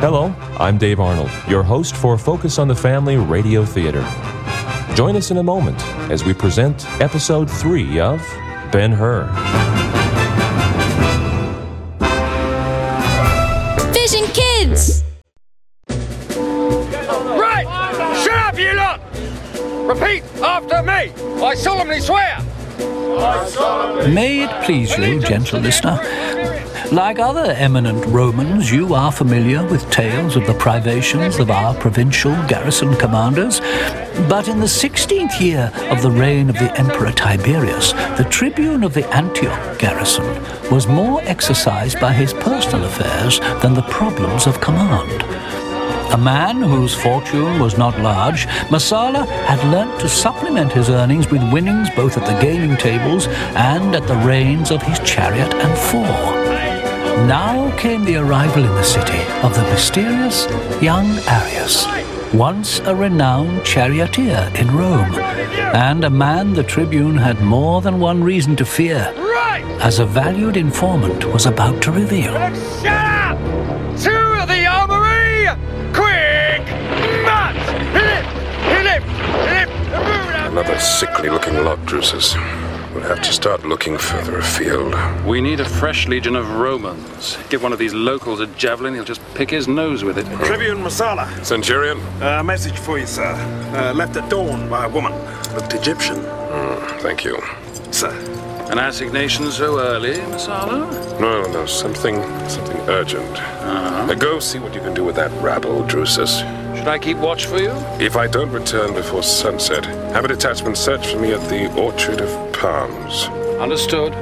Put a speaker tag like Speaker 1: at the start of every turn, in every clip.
Speaker 1: Hello, I'm Dave Arnold, your host for Focus on the Family Radio Theater. Join us in a moment as we present Episode 3 of Ben-Hur.
Speaker 2: Vision Kids!
Speaker 3: Right! Shut up, you lot! Repeat after me! I solemnly swear!
Speaker 4: May it please you, gentle listener, like other eminent Romans, you are familiar with tales of the privations of our provincial garrison commanders. But in the 16th year of the reign of the Emperor Tiberius, the tribune of the Antioch garrison was more exercised by his personal affairs than the problems of command. A man whose fortune was not large, Messala had learnt to supplement his earnings with winnings both at the gaming tables and at the reins of his chariot and four. Now came the arrival in the city of the mysterious young Arius, once a renowned charioteer in Rome, and a man the tribune had more than one reason to fear, as a valued informant was about to reveal.
Speaker 3: Shut up! To the armory! Quick! March! Lift!
Speaker 5: Another sickly-looking lot, Drusus. We'll have to start looking further afield.
Speaker 6: We need a fresh legion of Romans. Give one of these locals a javelin, he'll just pick his nose with it.
Speaker 7: Tribune Messala.
Speaker 5: Centurion?
Speaker 7: Message for you, sir. Left at dawn by a woman. Looked Egyptian.
Speaker 5: Thank you.
Speaker 7: Sir.
Speaker 6: An assignation so early, Messala?
Speaker 5: No, something urgent. Go see what you can do with that rabble, Drusus.
Speaker 6: Should I keep watch for you?
Speaker 5: If I don't return before sunset, have a detachment search for me at the Orchard of Palms.
Speaker 6: Understood.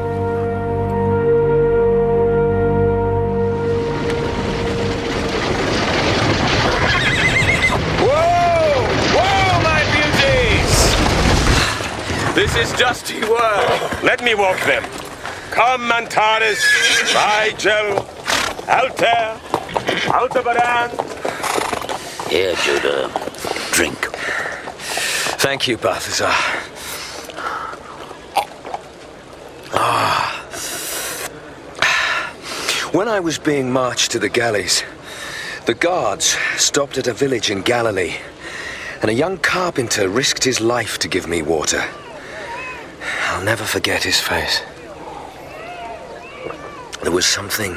Speaker 3: Whoa, my beauties! This is just your word. Let me walk them. Come, Antares, Rigel, Altair, Aldebaran.
Speaker 8: Here, Judah. Drink.
Speaker 9: Thank you, Balthazar. When I was being marched to the galleys, the guards stopped at a village in Galilee, and a young carpenter risked his life to give me water. I'll never forget his face. There was something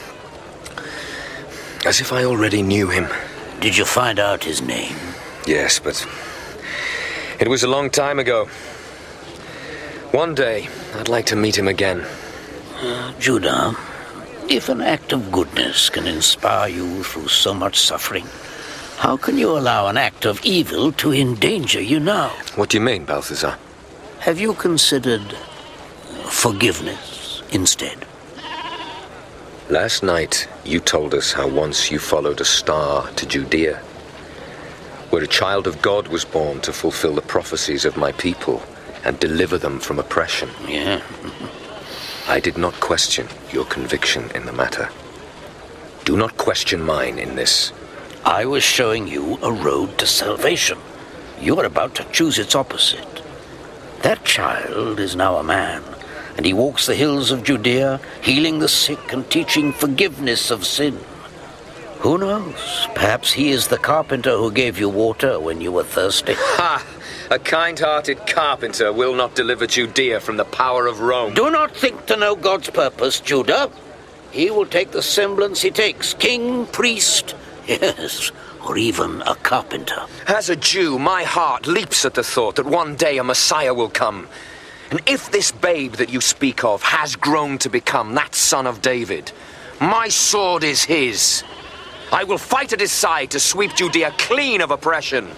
Speaker 9: as if I already knew him.
Speaker 8: Did you find out his name?
Speaker 9: Yes, but it was a long time ago. One day, I'd like to meet him again.
Speaker 8: Judah, if an act of goodness can inspire you through so much suffering, how can you allow an act of evil to endanger you now?
Speaker 9: What do you mean, Balthazar?
Speaker 8: Have you considered forgiveness instead?
Speaker 9: Last night, you told us how once you followed a star to Judea, where a child of God was born to fulfill the prophecies of my people and deliver them from oppression.
Speaker 8: Yeah.
Speaker 9: I did not question your conviction in the matter. Do not question mine in this.
Speaker 8: I was showing you a road to salvation. You are about to choose its opposite. That child is now a man, and he walks the hills of Judea, healing the sick and teaching forgiveness of sin. Who knows? Perhaps he is the carpenter who gave you water when you were thirsty.
Speaker 9: Ha! A kind-hearted carpenter will not deliver Judea from the power of Rome.
Speaker 8: Do not think to know God's purpose, Judah. He will take the semblance he takes, king, priest, yes, or even a carpenter.
Speaker 9: As a Jew, my heart leaps at the thought that one day a Messiah will come. And if this babe that you speak of has grown to become that son of David, my sword is his. I will fight at his side to sweep Judea clean of oppression.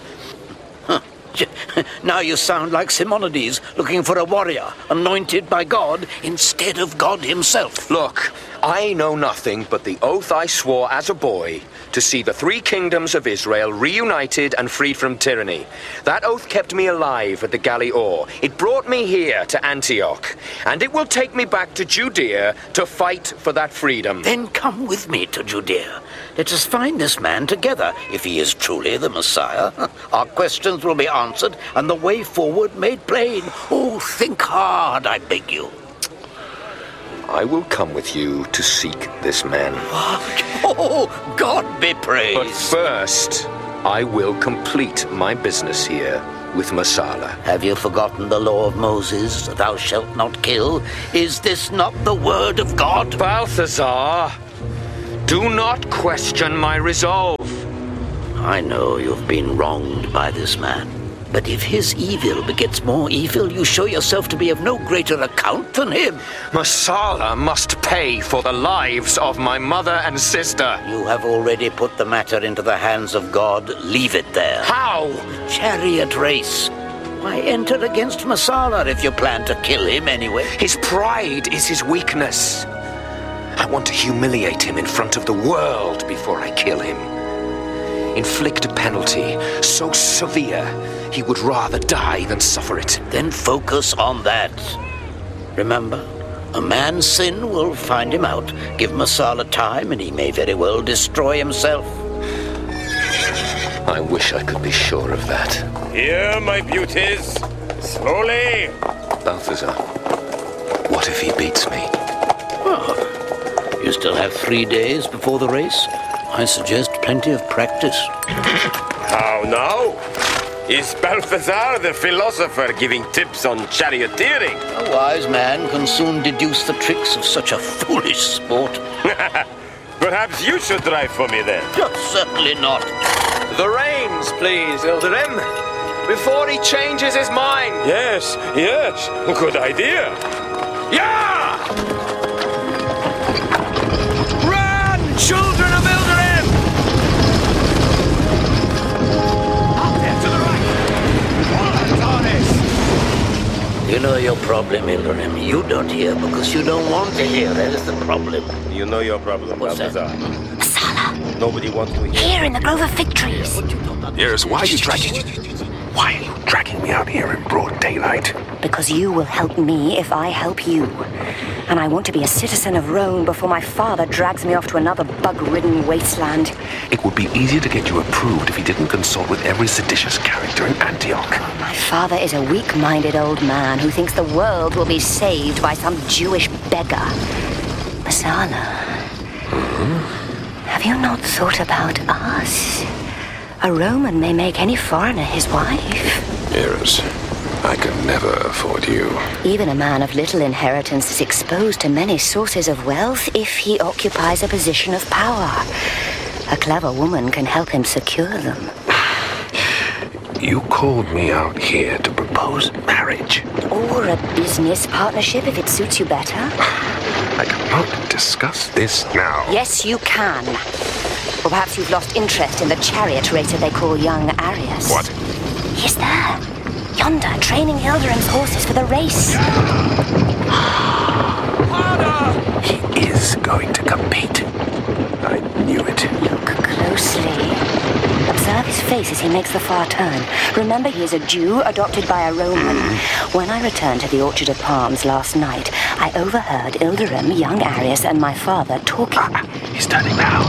Speaker 8: Now you sound like Simonides looking for a warrior anointed by God instead of God himself.
Speaker 9: Look, I know nothing but the oath I swore as a boy to see the three kingdoms of Israel reunited and freed from tyranny. That oath kept me alive at the Galley Or. It brought me here to Antioch, and it will take me back to Judea to fight for that freedom.
Speaker 8: Then come with me to Judea. Let us find this man together, if he is truly the Messiah. Our questions will be answered, and the way forward made plain. Oh, think hard, I beg you.
Speaker 9: I will come with you to seek this man.
Speaker 8: Oh, God be praised.
Speaker 9: But first, I will complete my business here with Messala.
Speaker 8: Have you forgotten the law of Moses? Thou shalt not kill. Is this not the word of God?
Speaker 9: Balthazar, do not question my resolve.
Speaker 8: I know you've been wronged by this man. But if his evil begets more evil, you show yourself to be of no greater account than him.
Speaker 9: Messala must pay for the lives of my mother and sister.
Speaker 8: You have already put the matter into the hands of God. Leave it there.
Speaker 9: How?
Speaker 8: Chariot race. Why enter against Messala if you plan to kill him anyway?
Speaker 9: His pride is his weakness. I want to humiliate him in front of the world before I kill him. Inflict a penalty so severe he would rather die than suffer it.
Speaker 8: Then focus on that. Remember, a man's sin will find him out. Give Messala time and he may very well destroy himself.
Speaker 9: I wish I could be sure of that.
Speaker 3: Here, my beauties. Slowly.
Speaker 9: Balthazar, what if he beats me?
Speaker 8: Oh, you still have 3 days before the race. I suggest plenty of practice.
Speaker 3: How now? Is Balthazar the philosopher giving tips on charioteering?
Speaker 8: A wise man can soon deduce the tricks of such a foolish sport.
Speaker 3: Perhaps you should drive for me then.
Speaker 8: Certainly not.
Speaker 9: The reins, please, Ilderim. Before he changes his mind.
Speaker 3: Yes, good idea. Yeah!
Speaker 9: Run, children of Ilderim! Up there to the right. All honest.
Speaker 8: You know your problem, Ilderim. You don't hear because you don't want to hear. That is the problem.
Speaker 3: You know your problem,
Speaker 8: What's
Speaker 3: Balthazar.
Speaker 2: Messala,
Speaker 3: Nobody wants to hear.
Speaker 2: here in the grove of fig trees.
Speaker 5: Yes, why are you dragging me out here in broad daylight?
Speaker 2: Because you will help me if I help you. And I want to be a citizen of Rome before my father drags me off to another bug-ridden wasteland.
Speaker 5: It would be easier to get you approved if he didn't consult with every seditious character in Antioch.
Speaker 2: My father is a weak-minded old man who thinks the world will be saved by some Jewish beggar. Messala, have you not thought about us? A Roman may make any foreigner his wife.
Speaker 5: Eris, I could never afford you.
Speaker 2: Even a man of little inheritance is exposed to many sources of wealth if he occupies a position of power. A clever woman can help him secure them.
Speaker 5: You called me out here to propose marriage.
Speaker 2: Or a business partnership if it suits you better.
Speaker 5: I cannot discuss this now.
Speaker 2: Yes, you can. Or perhaps you've lost interest in the chariot racer they call young Arius.
Speaker 5: What?
Speaker 2: He's there. Yonder, training Ilderim's horses for the race.
Speaker 5: He is going to compete. I knew it.
Speaker 2: Look closely. Observe his face as he makes the far turn. Remember, he is a Jew adopted by a Roman. When I returned to the Orchard of Palms last night, I overheard Ilderim, young Arius, and my father talking.
Speaker 5: He's turning now.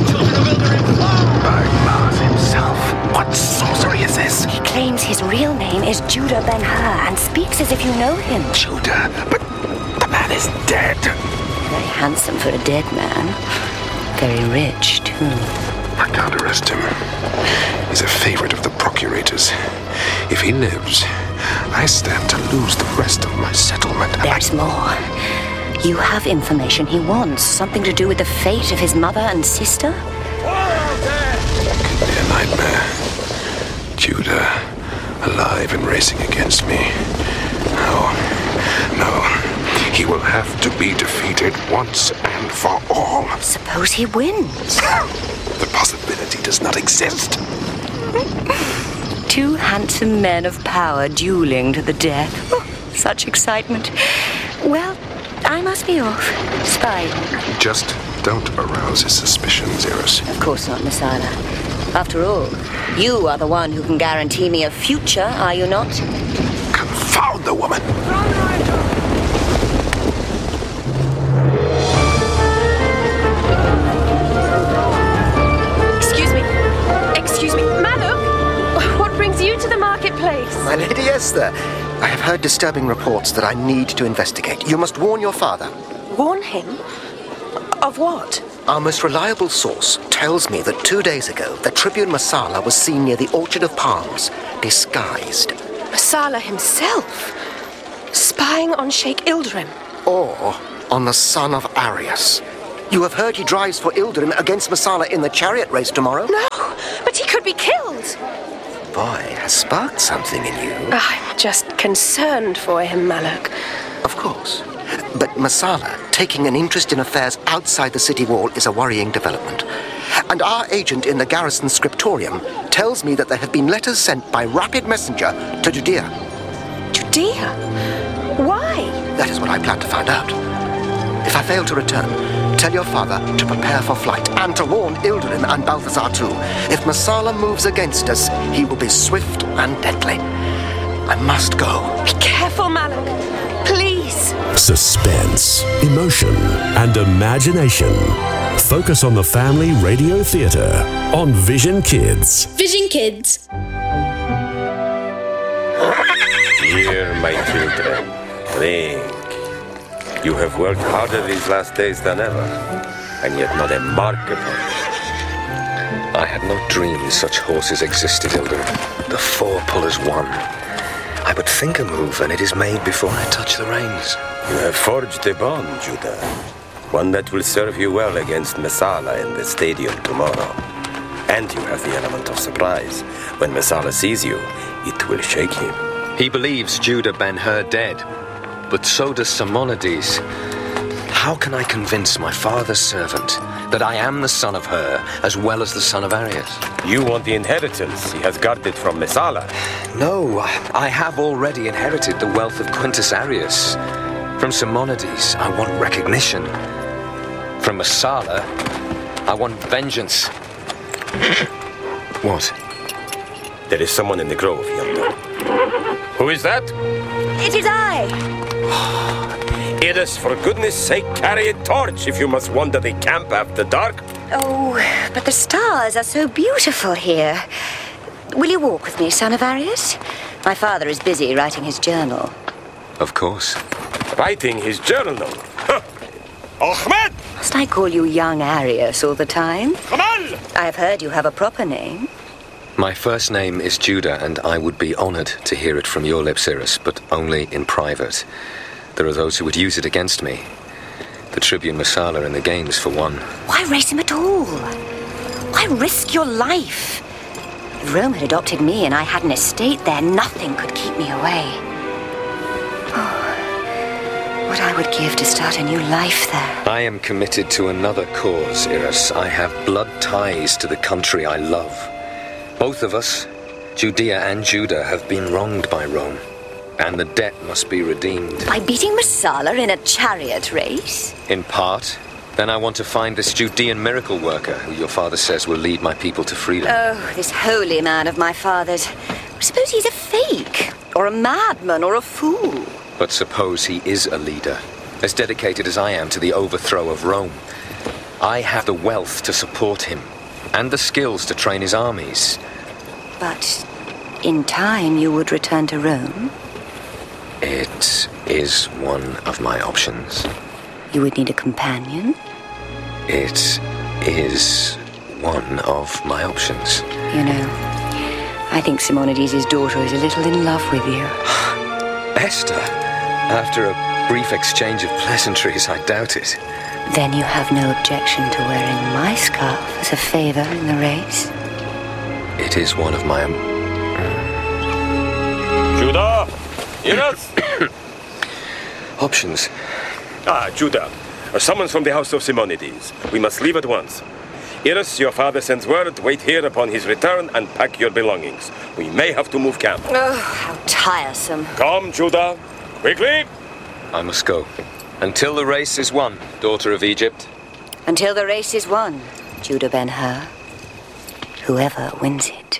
Speaker 5: By Mars himself. What sorcery is this?
Speaker 2: He claims his real name is Judah Ben-Hur and speaks as if you know him.
Speaker 5: Judah, but the man is dead.
Speaker 2: Very handsome for a dead man. Very rich, too.
Speaker 5: I can't arrest him. He's a favorite of the procurators. If he lives, I stand to lose the rest of my settlement.
Speaker 2: There's more. You have information he wants. Something to do with the fate of his mother and sister?
Speaker 5: Could be a nightmare. Judah, alive and racing against me. No. He will have to be defeated once and for all.
Speaker 2: Suppose he wins.
Speaker 5: The possibility does not exist.
Speaker 2: Two handsome men of power dueling to the death. Oh, such excitement. Well, I must be off. Spying.
Speaker 5: Just don't arouse his suspicions, Eris.
Speaker 2: Of course not, Messala. After all, you are the one who can guarantee me a future, are you not?
Speaker 5: Confound the woman!
Speaker 10: Excuse me. Madam, what brings you to the marketplace?
Speaker 11: My Lady Esther, I have heard disturbing reports that I need to investigate. You must warn your father. Warn him? Of what?
Speaker 12: Our most reliable source tells me that 2 days ago, the Tribune Messala was seen near the Orchard of Palms, disguised.
Speaker 11: Messala himself? Spying on Sheikh Ilderim?
Speaker 12: Or on the son of Arius. You have heard he drives for Ilderim against Messala in the chariot race tomorrow?
Speaker 11: No, but he could be killed.
Speaker 12: Boy has sparked something in you.
Speaker 11: I'm just concerned for him, Malak.
Speaker 12: Of course. But Messala taking an interest in affairs outside the city wall is a worrying development. And our agent in the garrison scriptorium tells me that there have been letters sent by rapid messenger to Judea.
Speaker 11: Judea? Why?
Speaker 12: That is what I plan to find out. If I fail to return, tell your father to prepare for flight and to warn Ilderim and Balthazar too. If Messala moves against us, he will be swift and deadly. I must go.
Speaker 11: Be careful, Malak. Please.
Speaker 13: Suspense, emotion, and imagination. Focus on the Family Radio Theatre on Vision Kids.
Speaker 14: Vision Kids.
Speaker 3: Dear my children, think. You have worked harder these last days than ever, and yet not a mark upon you.
Speaker 9: I had no dream such horses existed, Ilderim. The four pullers won. I but think a move, and it is made before I touch the reins.
Speaker 3: You have forged a bond, Judah. One that will serve you well against Messala in the stadium tomorrow. And you have the element of surprise. When Messala sees you, it will shake him.
Speaker 9: He believes Judah Ben-Hur dead, but so does Simonides. How can I convince my father's servant that I am the son of Hur as well as the son of Arius?
Speaker 3: You want the inheritance he has guarded from Messala?
Speaker 9: No, I have already inherited the wealth of Quintus Arius. From Simonides, I want recognition. From Messala, I want vengeance. What?
Speaker 3: There is someone in the grove yonder. Who is that?
Speaker 2: It is I.
Speaker 3: Idris, for goodness sake, carry a torch if you must wander the camp after dark.
Speaker 2: Oh, but the stars are so beautiful here. Will you walk with me, son of Arius? My father is busy writing his journal.
Speaker 9: Of course.
Speaker 3: Writing his journal? Huh. Ahmed!
Speaker 2: Must I call you young Arius all the time?
Speaker 3: Kamal!
Speaker 2: I have heard you have a proper name.
Speaker 9: My first name is Judah, and I would be honored to hear it from your lips, Iris, but only in private. There are those who would use it against me. The Tribune Messala in the games, for one.
Speaker 2: Why race him at all? Why risk your life? If Rome had adopted me and I had an estate there, nothing could keep me away. Oh, what I would give to start a new life there.
Speaker 9: I am committed to another cause, Iris. I have blood ties to the country I love. Both of us, Judea and Judah, have been wronged by Rome. And the debt must be redeemed.
Speaker 2: By beating Messala in a chariot race?
Speaker 9: In part. Then I want to find this Judean miracle worker who your father says will lead my people to freedom.
Speaker 2: Oh, this holy man of my father's. Suppose he's a fake, or a madman, or a fool.
Speaker 9: But suppose he is a leader, as dedicated as I am to the overthrow of Rome. I have the wealth to support him, and the skills to train his armies.
Speaker 2: But in time you would return to Rome?
Speaker 9: It is one of my options.
Speaker 2: You would need a companion?
Speaker 9: It is one of my options.
Speaker 2: You know, I think Simonides' daughter is a little in love with you.
Speaker 9: Esther, after a brief exchange of pleasantries, I doubt it.
Speaker 2: Then you have no objection to wearing my scarf as a favor in the race?
Speaker 9: It is one of my...
Speaker 3: Judah! Iris!
Speaker 9: Options.
Speaker 3: Judah. A summons from the house of Simonides. We must leave at once. Iris, your father sends word. Wait here upon his return and pack your belongings. We may have to move camp.
Speaker 2: Oh, how tiresome.
Speaker 3: Come, Judah. Quickly!
Speaker 9: I must go. Until the race is won, daughter of Egypt.
Speaker 2: Until the race is won, Judah Ben-Hur. Whoever wins it.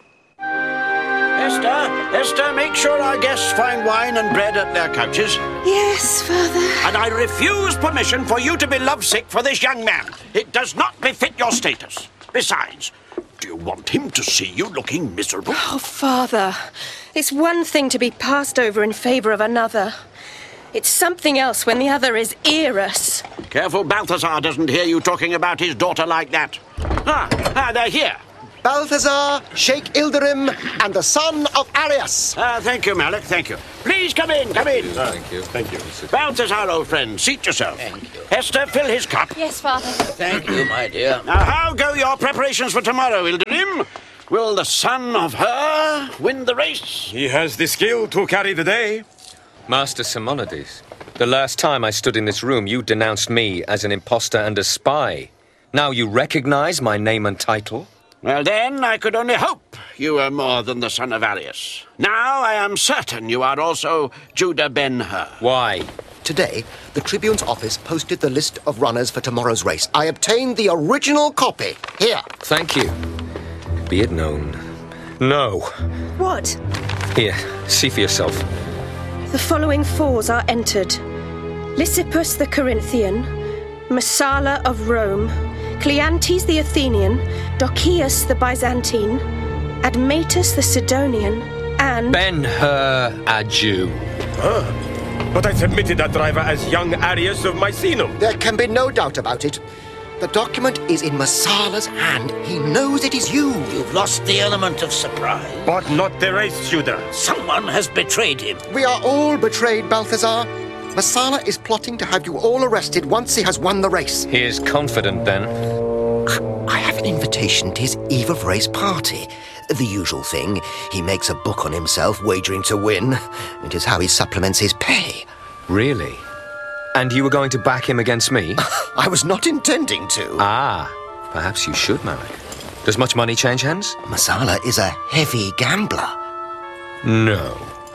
Speaker 15: Esther, make sure our guests find wine and bread at their couches.
Speaker 11: Yes, Father.
Speaker 15: And I refuse permission for you to be lovesick for this young man. It does not befit your status. Besides, do you want him to see you looking miserable?
Speaker 11: Oh, Father, it's one thing to be passed over in favor of another. It's something else when the other is Eros.
Speaker 15: Careful Balthazar doesn't hear you talking about his daughter like that. They're here.
Speaker 12: Balthazar, Sheikh Ilderim, and the son of Arius.
Speaker 15: Thank you, Malik, thank you. Please come in, come in.
Speaker 7: Thank you. Thank you.
Speaker 15: Balthazar, old friend, seat yourself.
Speaker 8: Thank you.
Speaker 15: Hester, fill his cup.
Speaker 10: Yes, Father.
Speaker 8: Thank you, my dear.
Speaker 15: Now, how go your preparations for tomorrow, Ilderim? Will the son of her win the race?
Speaker 7: He has the skill to carry the day.
Speaker 9: Master Simonides, the last time I stood in this room, you denounced me as an imposter and a spy. Now you recognize my name and title?
Speaker 15: Well, then, I could only hope you were more than the son of Arius. Now I am certain you are also Judah Ben-Hur.
Speaker 9: Why?
Speaker 12: Today, the Tribune's office posted the list of runners for tomorrow's race. I obtained the original copy. Here.
Speaker 9: Thank you. Be it known. No.
Speaker 11: What?
Speaker 9: Here, see for yourself.
Speaker 11: The following fours are entered. Lysippus the Corinthian, Messala of Rome, Cleanthes the Athenian, Docius the Byzantine, Admetus the Sidonian, and...
Speaker 9: Ben-Hur, a Jew.
Speaker 7: But I submitted that driver as young Arius of Misenum.
Speaker 12: There can be no doubt about it. The document is in Messala's hand. He knows it is you.
Speaker 8: You've lost the element of surprise.
Speaker 7: But not the race, Judah.
Speaker 8: Someone has betrayed him.
Speaker 12: We are all betrayed, Balthazar. Messala is plotting to have you all arrested once he has won the race.
Speaker 9: He is confident, then.
Speaker 12: I have an invitation to his eve of race party. The usual thing. He makes a book on himself, wagering to win. It is how he supplements his pay.
Speaker 9: Really? And you were going to back him against me?
Speaker 12: I was not intending to.
Speaker 9: Ah, perhaps you should, Malik. Does much money change hands?
Speaker 12: Messala is a heavy gambler.
Speaker 9: No.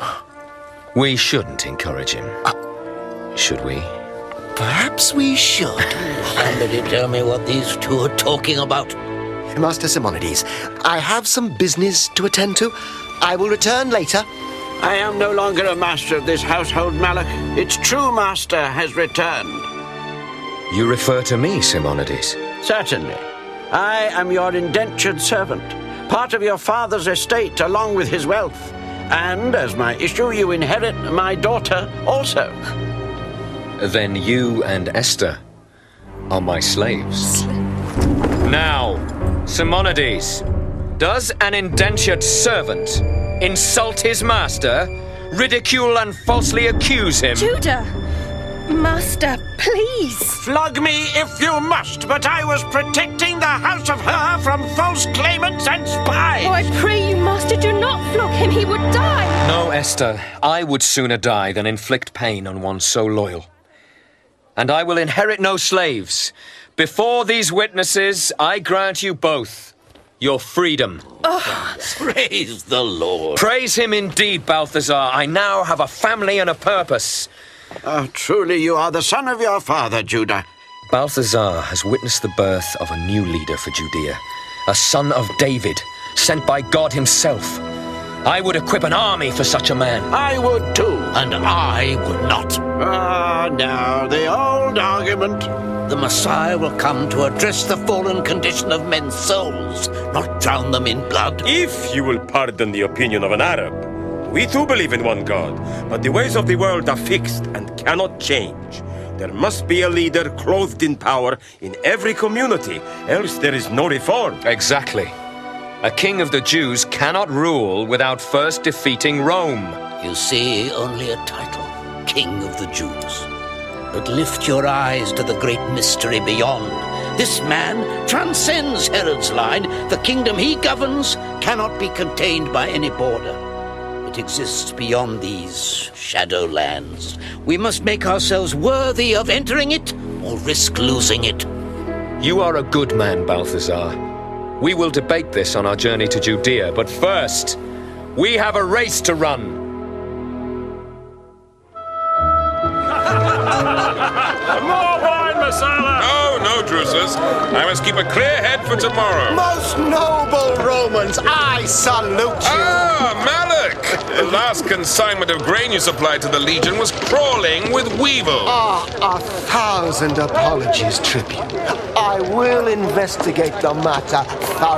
Speaker 9: We shouldn't encourage him. Should we?
Speaker 12: Perhaps we should.
Speaker 8: Somebody tell me what these two are talking about.
Speaker 12: Master Simonides, I have some business to attend to. I will return later.
Speaker 15: I am no longer a master of this household, Malik. Its true master has returned.
Speaker 9: You refer to me, Simonides?
Speaker 15: Certainly. I am your indentured servant, part of your father's estate along with his wealth. And as my issue, you inherit my daughter also.
Speaker 9: Then you and Esther are my slaves. Now, Simonides, does an indentured servant insult his master, ridicule and falsely accuse him?
Speaker 11: Judah! Master, please!
Speaker 15: Flog me if you must, but I was protecting the house of Hur from false claimants and spies!
Speaker 11: Oh, I pray you, Master, do not flog him. He would die!
Speaker 9: No, Esther. I would sooner die than inflict pain on one so loyal. And I will inherit no slaves. Before these witnesses, I grant you both your freedom.
Speaker 8: Oh, praise the Lord.
Speaker 9: Praise him indeed, Balthazar. I now have a family and a purpose.
Speaker 15: Truly you are the son of your father, Judah.
Speaker 9: Balthazar has witnessed the birth of a new leader for Judea, a son of David, sent by God himself. I would equip an army for such a man.
Speaker 15: I would too.
Speaker 8: And I would not.
Speaker 15: Now, the old argument.
Speaker 8: The Messiah will come to address the fallen condition of men's souls, not drown them in blood.
Speaker 7: If you will pardon the opinion of an Arab, we too believe in one God, but the ways of the world are fixed and cannot change. There must be a leader clothed in power in every community, else there is no reform.
Speaker 9: Exactly. A king of the Jews cannot rule without first defeating Rome.
Speaker 8: You see, only a title, King of the Jews. But lift your eyes to the great mystery beyond. This man transcends Herod's line. The kingdom he governs cannot be contained by any border. It exists beyond these shadow lands. We must make ourselves worthy of entering it or risk losing it.
Speaker 9: You are a good man, Balthazar. We will debate this on our journey to Judea, but first, we have a race to run.
Speaker 6: More wine, Messala!
Speaker 5: No, Drusus. I must keep a clear head for tomorrow.
Speaker 12: Most noble Romans, I salute you.
Speaker 5: Malik! The last consignment of grain you supplied to the Legion was crawling with weevil.
Speaker 12: 1,000 apologies, Tribune. I will investigate the matter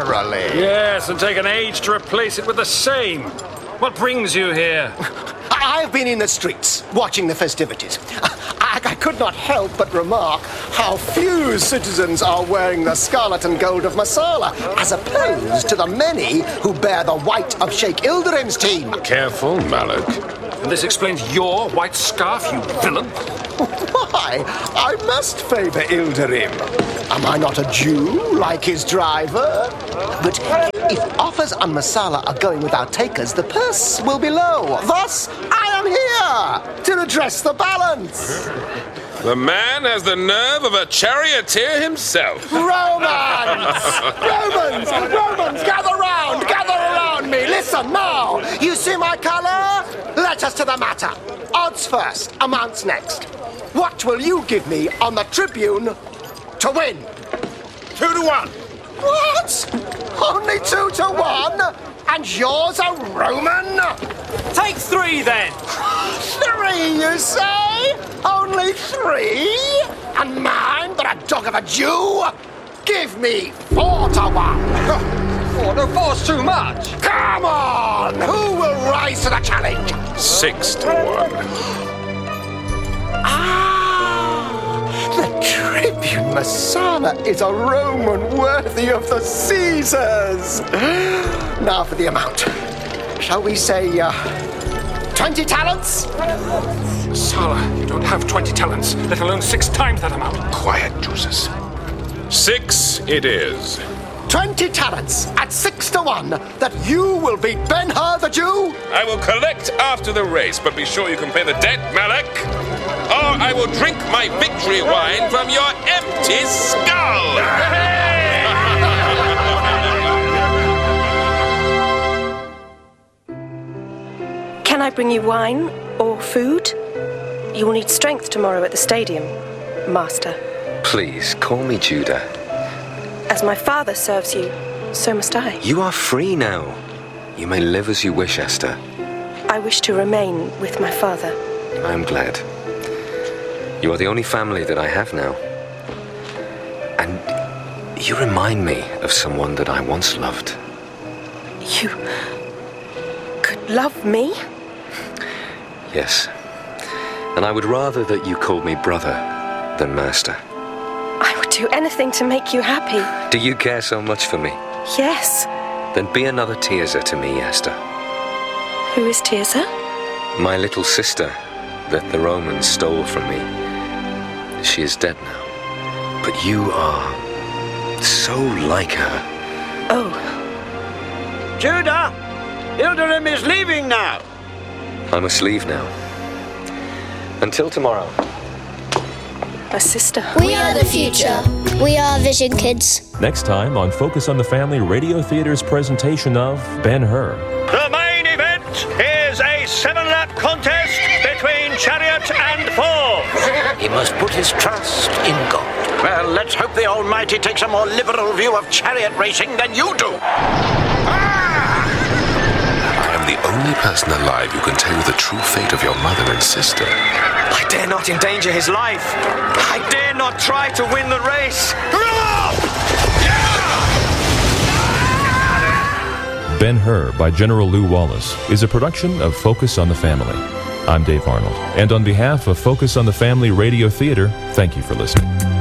Speaker 12: thoroughly.
Speaker 6: Yes, and take an age to replace it with the same. What brings you here?
Speaker 12: I I've been in the streets, watching the festivities. I could not help but remark how few citizens are wearing the scarlet and gold of Marsala, as opposed to the many who bear the white of Sheikh Ilderim's team.
Speaker 5: Careful, Malak.
Speaker 6: And this explains your white scarf, you villain.
Speaker 12: Why? I must favour Ilderim. Am I not a Jew, like his driver? But if offers on Marsala are going without takers, the purse will be low. Thus, I am here to redress the balance.
Speaker 5: The man has the nerve of a charioteer himself.
Speaker 12: Romans! Romans, gather around me. Listen now. You see my colour? Let us to the matter. Odds first, amounts next. What will you give me on the Tribune to win?
Speaker 7: 2-1.
Speaker 12: What? Only 2-1? And yours a Roman?
Speaker 6: Take 3 then.
Speaker 12: 3, you say? Only 3? And mine but a dog of a Jew? Give me 4-1.
Speaker 6: 4's too much.
Speaker 12: Come on! Who will rise to the challenge?
Speaker 5: 6-1.
Speaker 12: The Tribune Marsala is a Roman worthy of the Caesars. Now for the amount. Shall we say 20 talents?
Speaker 6: Marsala, you don't have 20 talents, let alone 6 times that amount.
Speaker 5: Quiet, Jesus. 6 it is.
Speaker 12: 20 talents at 6-1 that you will beat Ben-Hur the Jew?
Speaker 5: I will collect after the race, but be sure you can pay the debt, Malak. Or I will drink my victory wine from your empty skull.
Speaker 11: Can I bring you wine or food? You will need strength tomorrow at the stadium, Master.
Speaker 9: Please, call me Judah.
Speaker 11: As my father serves you, so must I.
Speaker 9: You are free now. You may live as you wish, Esther.
Speaker 11: I wish to remain with my father.
Speaker 9: I am glad. You are the only family that I have now. And you remind me of someone that I once loved.
Speaker 11: You could love me?
Speaker 9: Yes. And I would rather that you called me brother than master.
Speaker 11: I would do anything to make you happy.
Speaker 9: Do you care so much for me?
Speaker 11: Yes.
Speaker 9: Then be another Tirzah to me, Esther.
Speaker 11: Who is Tirzah?
Speaker 9: My little sister that the Romans stole from me. She is dead now. But you are so like her.
Speaker 11: Oh.
Speaker 15: Judah! Ilderim is leaving now.
Speaker 9: I must leave now. Until tomorrow.
Speaker 11: My sister.
Speaker 14: We are the future. We are Vision Kids.
Speaker 1: Next time on Focus on the Family Radio Theater's presentation of Ben-Hur.
Speaker 16: The main event is a 7-lap contest between chariot and horse.
Speaker 8: He must put his trust in God.
Speaker 15: Well, let's hope the Almighty takes a more liberal view of chariot racing than you do.
Speaker 5: I am the only person alive who can tell you the true fate of your mother and sister.
Speaker 9: I dare not endanger his life. I dare not try to win the race.
Speaker 1: Ben-Hur by General Lew Wallace is a production of Focus on the Family. I'm Dave Arnold, and on behalf of Focus on the Family Radio Theater, thank you for listening.